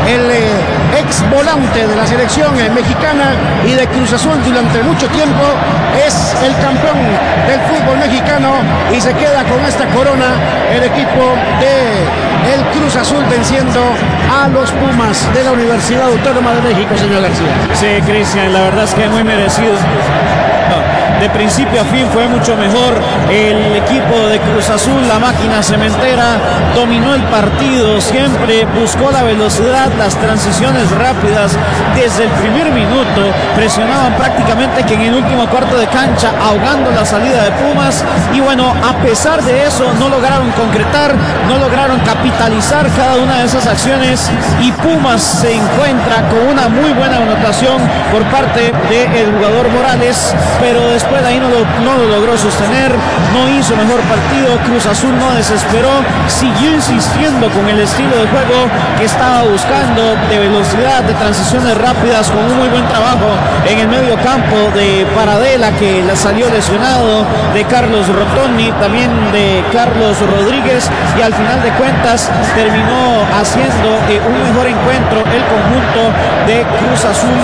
el ex volante de la selección mexicana y de Cruz Azul durante mucho tiempo, es el campeón del fútbol mexicano y se queda con esta corona el equipo de el Cruz Azul venciendo a los Pumas de la Universidad Autónoma de México, señor García. Sí, Cristian, la verdad es que es muy merecido. De principio a fin fue mucho mejor el equipo de Cruz Azul. La máquina cementera dominó el partido, siempre buscó la velocidad, las transiciones rápidas desde el primer minuto, presionaban prácticamente que en el último cuarto de cancha, ahogando la salida de Pumas, y bueno, a pesar de eso no lograron concretar, no lograron capitalizar cada una de esas acciones, y Pumas se encuentra con una muy buena anotación por parte del jugador Morales, pero después de ahí no lo logró sostener, no hizo mejor partido. Cruz Azul no desesperó, siguió insistiendo con el estilo de juego que estaba buscando, de velocidad, de transiciones rápidas, con un muy buen trabajo en el medio campo de Paradela, que salió lesionado, de Carlos Rotondi, también de Carlos Rodríguez, y al final de cuentas terminó haciendo un mejor encuentro el conjunto de Cruz Azul,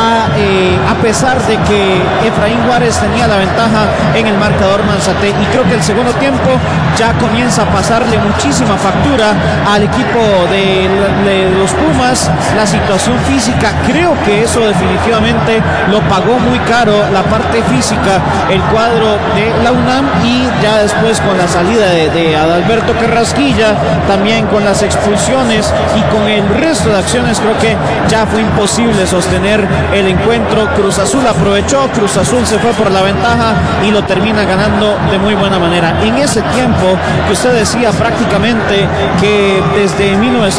a pesar de que Efraín Juárez tenía la ventaja en el marcador Manzate, y creo que el segundo tiempo ya comienza a pasarle muchísima factura al equipo de los Pumas. La situación física, creo que eso definitivamente lo pagó muy caro, la parte física, el cuadro de la UNAM, y ya después con la salida de Adalberto Carrasquilla, también con las expulsiones y con el resto de acciones, creo que ya fue imposible sostener el encuentro. Cruz Azul aprovechó, Cruz Azul se fue por la ventaja y lo termina ganando de muy buena manera. En ese tiempo que usted decía prácticamente que desde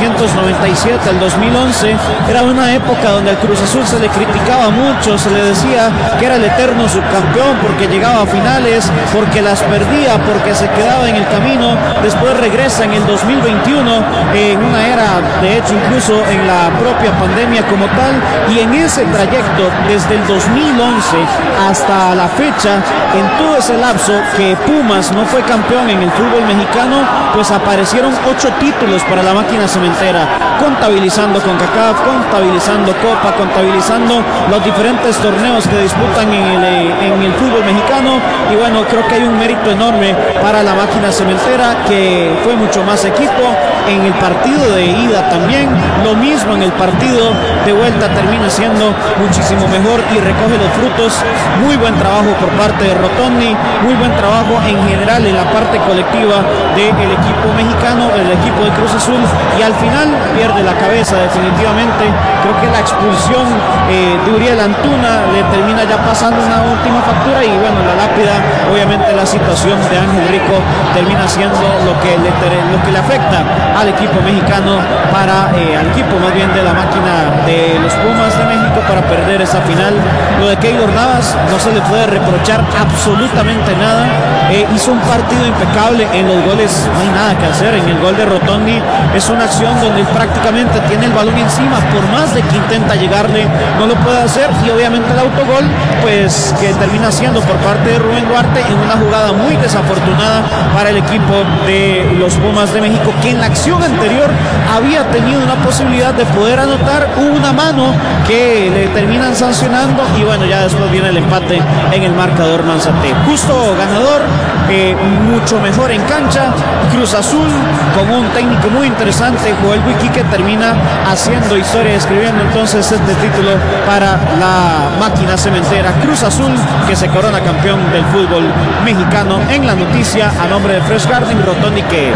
1997 al 2011 era una época donde al Cruz Azul se le criticaba mucho, se le decía que era el eterno subcampeón porque llegaba a finales, porque las perdía, porque se quedaba en el camino. Después regresa en el 2021 en una era, de hecho incluso en la propia pandemia como tal, y en ese trayecto desde el 2011 hasta la fecha, en todo ese lapso que Pumas no fue campeón en el fútbol mexicano, pues aparecieron 8 títulos para la máquina cementera, contabilizando CONCACAF, contabilizando Copa, contabilizando los diferentes torneos que disputan en el fútbol mexicano. Y bueno, creo que hay un mérito enorme para la máquina cementera, que fue mucho más equipo en el partido de ida también, lo mismo en el partido de vuelta, termina siendo muchísimo mejor y recoge los frutos. Muy buen trabajo por parte de Rotondi, muy buen trabajo en general en la parte colectiva del equipo mexicano, el equipo de Cruz Azul, y al final pierde la cabeza definitivamente. Creo que la expulsión de Uriel Antuna le termina ya pasando una última factura, y bueno, la lápida, obviamente la situación de Ángel Rico termina siendo lo que le afecta al equipo mexicano, al equipo más bien de la máquina de los Pumas de México, para perder esa final. Lo de Keylor Navas no se le puede reprochar absolutamente nada, hizo un partido impecable en los goles, no hay nada que hacer. En el gol de Rotondi es una acción donde él prácticamente tiene el balón encima, por más de que intenta llegarle no lo puede hacer, y obviamente el autogol pues que termina siendo por parte de Rubén Duarte en una jugada muy desafortunada para el equipo de los Pumas de México, que en la acción anterior había tenido una posibilidad de poder anotar, una mano que le terminan sancionando, y bueno, ya después viene el empate en el marcador Manzate. Justo ganador, mucho mejor en cancha. Cruz Azul con un técnico muy interesante, Joel Buiquique, termina haciendo historia, escribiendo entonces este título para la máquina cementera. Cruz Azul que se corona campeón del fútbol mexicano. En la noticia, a nombre de Fresh Garden, Rotondi que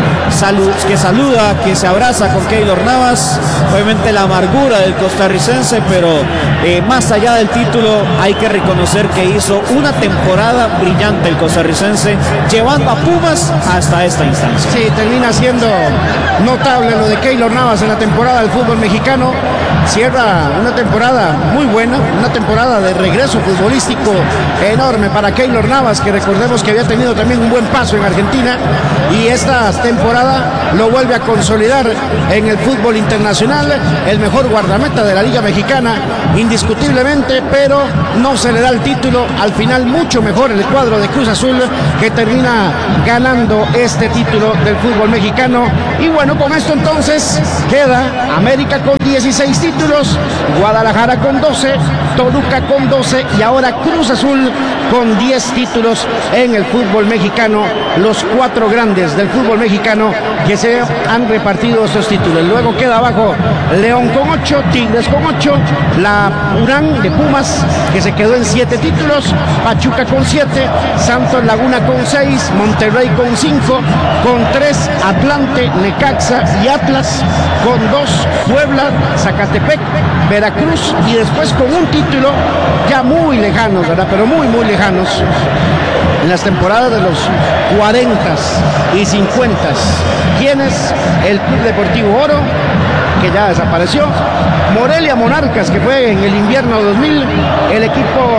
saluda, que se abraza con Keylor Navas. Obviamente la amargura del costarricense, pero más allá del título hay que reconocer que hizo una temporada brillante el costarricense, llevando a Pumas hasta esta instancia. Sí, termina siendo notable lo de Keylor Navas en la temporada del fútbol mexicano. cierra una temporada muy buena, una temporada de regreso futbolístico enorme para Keylor Navas, que recordemos que había tenido también un buen paso en Argentina, y esta temporada lo vuelve a consolidar en el fútbol internacional, el mejor guardameta de la Liga Mexicana, indiscutiblemente, pero no se le da el título. Al final mucho mejor el cuadro de Cruz Azul, que termina ganando este título del fútbol mexicano. Y bueno, con esto entonces queda América con 16 títulos, Guadalajara con 12, Toluca con 12 y ahora Cruz Azul con 10 títulos en el fútbol mexicano, los 4 grandes del fútbol mexicano que se han repartido estos títulos. Luego queda abajo León con 8, Tigres con 8, la Urán de Pumas, que se quedó en 7 títulos, Pachuca con 7, Santos Laguna con 6, Monterrey con 5, con 3 Atlante, Necaxa y Atlas, con 2 Puebla, Zacatepec, Veracruz, y después con un título ya muy lejanos, ¿verdad? Pero muy lejanos, en las temporadas de los 40s y 50s. ¿Quién es? El Club Deportivo Oro, que ya desapareció, Morelia Monarcas, que fue en el invierno 2000, el equipo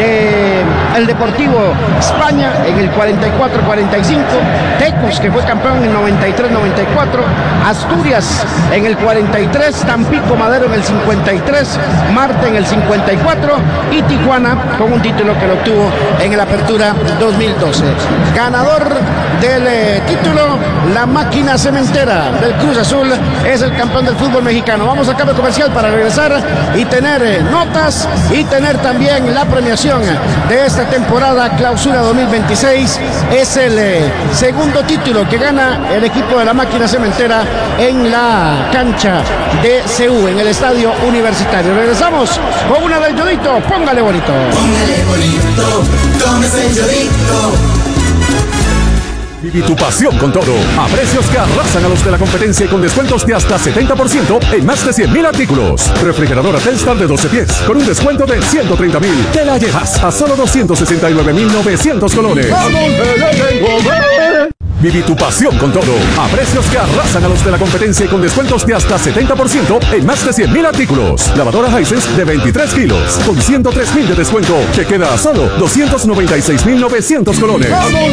del Deportivo España en el 44-45, Tecos, que fue campeón en el 93-94, Asturias en el 43, Tampico Madero en el 53, Marte en el 54 y Tijuana con un título que lo obtuvo en el Apertura 2012. Ganador del título, la Máquina Cementera del Cruz Azul, es el campeón del fútbol mexicano. Vamos al cambio comercial para regresar y tener notas y tener también la premiación de esta temporada Clausura 2026. Es el segundo título que gana el equipo de la Máquina Cementera en la cancha de CU, en el Estadio Universitario. Regresamos con una del Yodito. Póngale bonito. Póngale bonito, tómese el Yodito. Viví tu pasión con todo, a precios que arrasan a los de la competencia y con descuentos de hasta 70% en más de 100,000 artículos. Refrigeradora Telstar de 12 pies, con un descuento de 130,000. Te la llevas a solo 269,900 colones. Viví tu pasión con todo, a precios que arrasan a los de la competencia y con descuentos de hasta 70% en más de 100,000 artículos. Lavadora Hisense de 23 kilos, con 103,000 de descuento, que queda a solo 296,900 colones.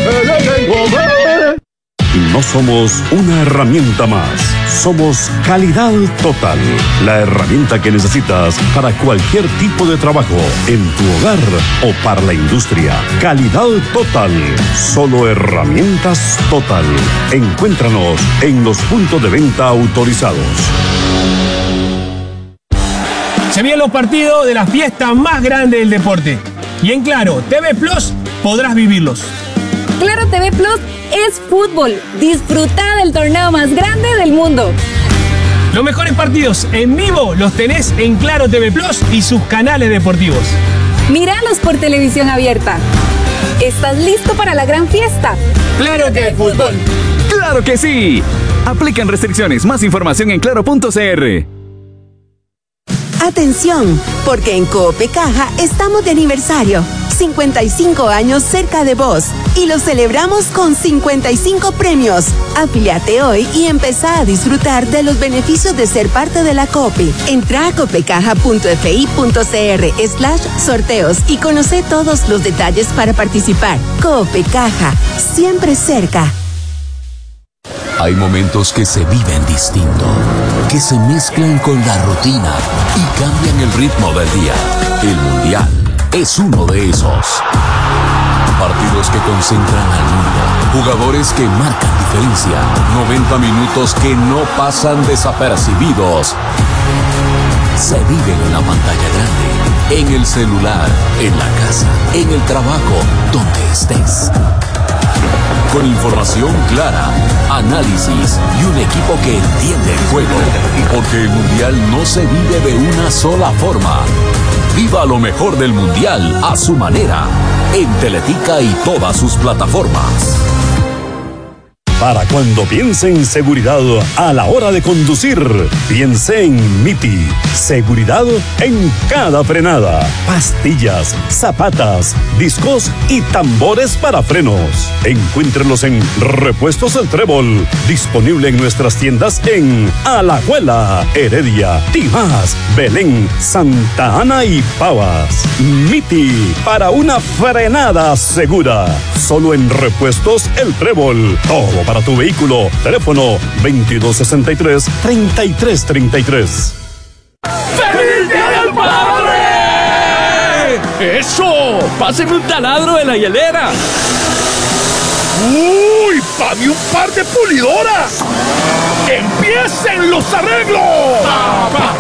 No somos una herramienta más, somos Calidad Total, la herramienta que necesitas para cualquier tipo de trabajo, en tu hogar o para la industria. Calidad Total, solo herramientas Total. Encuéntranos en los puntos de venta autorizados. Se vienen los partidos de la fiesta más grande del deporte. Y en Claro TV Plus podrás vivirlos. Claro TV Plus es fútbol. Disfruta del torneo más grande del mundo. Los mejores partidos en vivo los tenés en Claro TV Plus y sus canales deportivos. Míralos por televisión abierta. ¿Estás listo para la gran fiesta? ¡Claro que es fútbol! ¡Claro que sí! Aplican restricciones. Más información en claro.cr. Atención, porque en Coop Caja estamos de aniversario. 55 años cerca de vos y lo celebramos con 55 premios. Afíliate hoy y empezá a disfrutar de los beneficios de ser parte de la COPE. Entra a copecaja.fi.cr/sorteos y conoce todos los detalles para participar. Coop Caja, siempre cerca. Hay momentos que se viven distinto, que se mezclan con la rutina y cambian el ritmo del día. El Mundial es uno de esos. Partidos que concentran al mundo, jugadores que marcan diferencia, 90 minutos que no pasan desapercibidos. Se viven en la pantalla grande, en el celular, en la casa, en el trabajo, donde estés. Con información clara, análisis y un equipo que entiende el juego. Porque el Mundial no se vive de una sola forma. Viva lo mejor del Mundial a su manera, en Teletica y todas sus plataformas. Para cuando piense en seguridad a la hora de conducir, piense en MIPI. Seguridad en cada frenada. Pastillas, zapatas, discos y tambores para frenos. Encuéntrelos en Repuestos El Trébol. Disponible en nuestras tiendas en Alajuela, Heredia, Tibás, Belén, Santa Ana y Pavas. MIPI, para una frenada segura. Solo en Repuestos El Trébol. Todo para tu vehículo. Teléfono 2263-3333. ¡Feliz Día del Padre! ¡Eso! ¡Pásenme un taladro de la hielera! ¡Uy! ¡Dame un par de pulidoras! ¡Empiecen los arreglos!